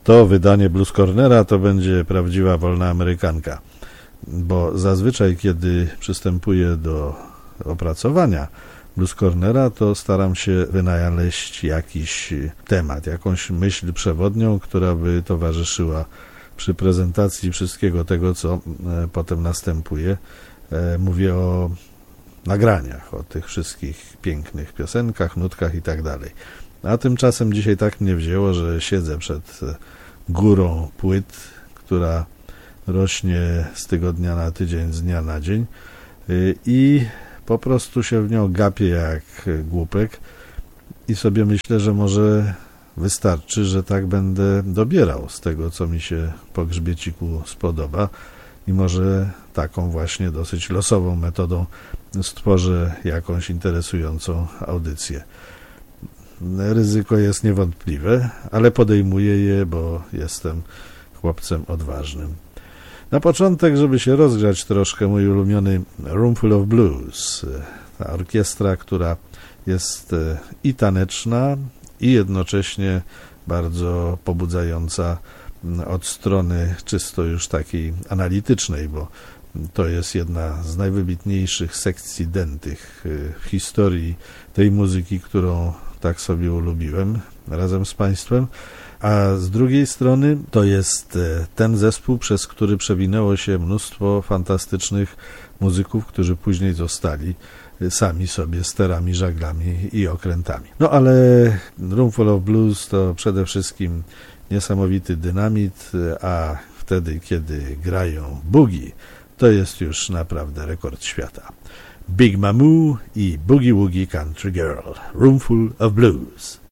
to wydanie Blues Cornera to będzie prawdziwa wolna amerykanka, bo zazwyczaj, kiedy przystępuję do opracowania Blues Cornera, to staram się wynaleźć jakiś temat, jakąś myśl przewodnią, która by towarzyszyła przy prezentacji wszystkiego tego, co potem następuje. Mówię o nagraniach, o tych wszystkich pięknych piosenkach, nutkach i tak dalej. A tymczasem dzisiaj tak mnie wzięło, że siedzę przed górą płyt, która rośnie z tygodnia na tydzień, z dnia na dzień i po prostu się w nią gapię jak głupek i sobie myślę, że może wystarczy, że tak będę dobierał z tego, co mi się po grzbieciku spodoba i może taką właśnie dosyć losową metodą stworzę jakąś interesującą audycję. Ryzyko jest niewątpliwe, ale podejmuję je, bo jestem chłopcem odważnym. Na początek, żeby się rozgrzać troszkę, mój ulubiony Roomful of Blues. Ta orkiestra, która jest i taneczna, i jednocześnie bardzo pobudzająca od strony czysto już takiej analitycznej, bo to jest jedna z najwybitniejszych sekcji dętych w historii tej muzyki, którą tak sobie ulubiłem razem z Państwem. A z drugiej strony to jest ten zespół, przez który przewinęło się mnóstwo fantastycznych muzyków, którzy później zostali sami sobie sterami, żaglami i okrętami. No ale Roomful of Blues to przede wszystkim niesamowity dynamit, a wtedy, kiedy grają boogie, to jest już naprawdę rekord świata. Big Mamu i Boogie Woogie Country Girl, Roomful of Blues.